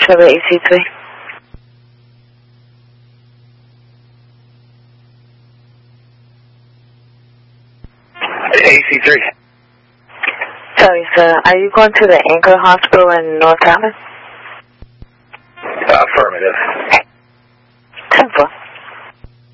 Trevor AC3. AC3. Sorry, sir. Are you going to the Anchor Hospital in North Dallas? Affirmative. 10-4.